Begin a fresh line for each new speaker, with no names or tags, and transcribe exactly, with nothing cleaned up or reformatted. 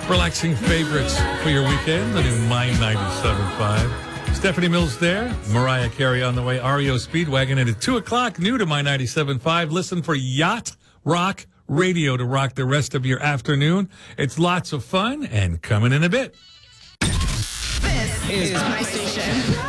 Relaxing favorites for your weekend, the new My ninety-seven point five. Stephanie Mills there, Mariah Carey on the way, R E O Speedwagon, and at two o'clock, new to My ninety-seven point five. Listen for Yacht Rock Radio to rock the rest of your afternoon. It's lots of fun and coming in a bit.
This is my station.